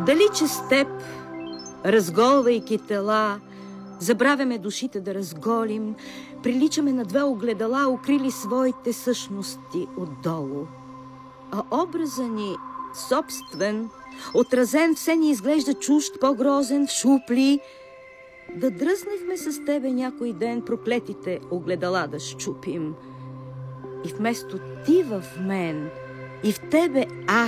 Дали че с теб, разголвайки тела, забравяме душите да разголим, приличаме на две огледала, укрили своите същности отдолу. А образа ни, собствен, отразен, все ни изглежда чужд, по-грозен, в шупли. Да дръзнехме с тебе някой ден проклетите огледала да щупим. И вместо ти в мен, и в тебе аз,